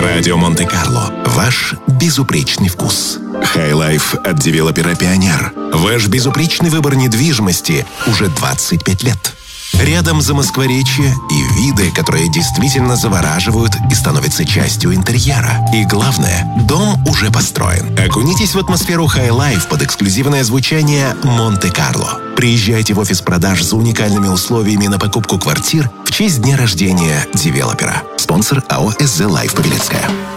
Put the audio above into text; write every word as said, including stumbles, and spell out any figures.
Радио Монте-Карло. Ваш безупречный вкус. Хай-лайф от девелопера «Пионер». Ваш безупречный выбор недвижимости уже двадцать пять лет. Рядом Замоскворечье и виды, которые действительно завораживают и становятся частью интерьера. И главное, дом уже построен. Окунитесь в атмосферу хай-лайф под эксклюзивное звучание Монте-Карло. Приезжайте в офис продаж за уникальными условиями на покупку квартир в честь дня рождения девелопера. Спонсор АО «СЗ Лайф Павелецкая».